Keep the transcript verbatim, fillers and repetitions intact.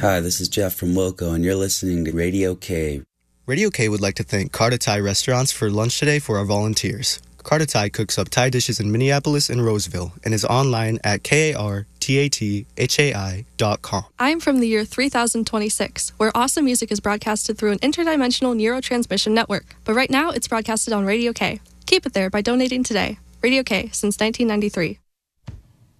Hi, this is Jeff from Wilco, and you're listening to Radio K. Radio K would like to thank Carter Thai Restaurants for lunch today for our volunteers. Carter Thai cooks up Thai dishes in Minneapolis and Roseville and is online at kartathai dot com. I'm from the year three thousand twenty-six, where awesome music is broadcasted through an interdimensional neurotransmission network. But right now, it's broadcasted on Radio K. Keep it there by donating today. Radio K since nineteen ninety-three.